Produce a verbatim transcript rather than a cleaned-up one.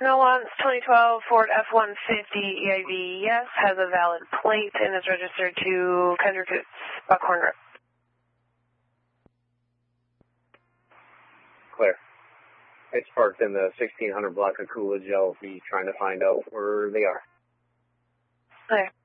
Nuance twenty twelve Ford F one fifty E I V, yes, has a valid plate and is registered to Kendrick Coots, Buckhorn Road. Clear. It's parked in the sixteen hundred block of Coolidge. I'll be trying to find out where they are. Okay.